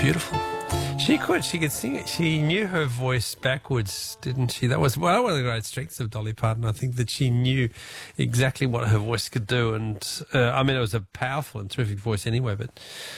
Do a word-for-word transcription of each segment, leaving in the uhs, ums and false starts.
beautiful. She could. She could sing it. She knew her voice backwards, didn't she? That was well, one of the great strengths of Dolly Parton. I think that she knew exactly what her voice could do, and uh, I mean, it was a powerful and terrific voice anyway. But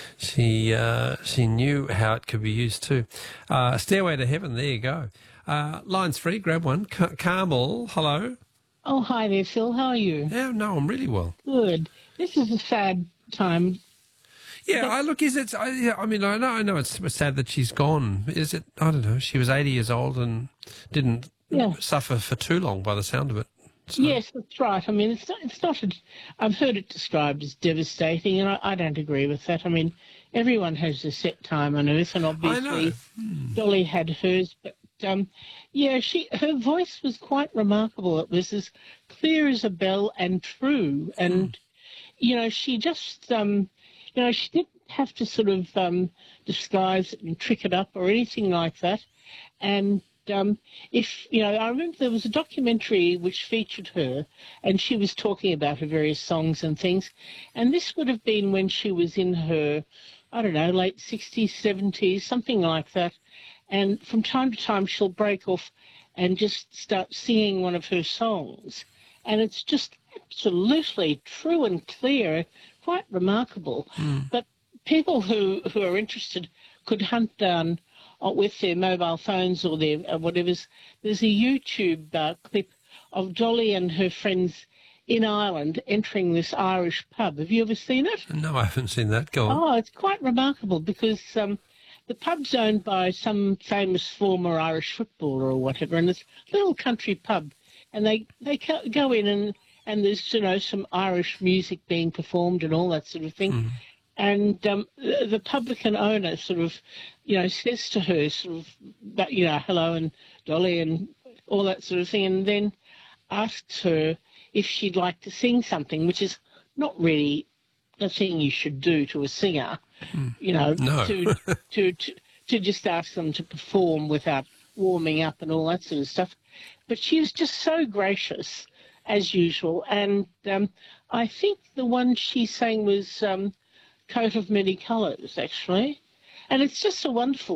she uh, she knew how it could be used too. Uh, Stairway to Heaven. There you go. Uh, lines free. Grab one. Car- Carmel. Hello. Oh, hi there, Phil. How are you? Yeah, no, I'm really well. Good. This is a sad time. Yeah, I look. Is it? I, yeah, I mean, I know, I know it's sad that she's gone. Is it? I don't know. She was eighty years old and didn't Yeah. suffer for too long, by the sound of it. So, Yes, that's right. I mean, it's not. It's not. A, I've heard it described as devastating, and I, I don't agree with that. I mean, everyone has a set time on Earth, and I obviously know. Hmm. Dolly had hers. But um, yeah, she her voice was quite remarkable. It was as clear as a bell and true, and Mm. you know, she just um, you know, she didn't have to sort of um, disguise it and trick it up or anything like that. And um, if, you know, I remember there was a documentary which featured her, and she was talking about her various songs and things. And this would have been when she was in her, I don't know, late sixties, seventies, something like that. And from time to time, she'll break off and just start singing one of her songs. And it's just absolutely true and clear, quite remarkable. Mm. But people who, who are interested could hunt down uh, with their mobile phones or their uh, whatever's. There's a YouTube uh, clip of Dolly and her friends in Ireland entering this Irish pub. Have you ever seen it? No, I haven't seen that. Go on. Oh, it's quite remarkable because um, the pub's owned by some famous former Irish footballer or whatever, and it's a little country pub. And they, they co- go in and, and there's, you know, some Irish music being performed and all that sort of thing. Mm. And um, the, the publican owner sort of, you know, says to her sort of, that, you know, hello and Dolly and all that sort of thing, and then asks her if she'd like to sing something, which is not really a thing you should do to a singer, Mm. you know, No. to, to, to, to just ask them to perform without warming up and all that sort of stuff. But she was just so gracious, as usual. And um, I think the one she sang was um, Coat of Many Colours, actually. And it's just a wonderful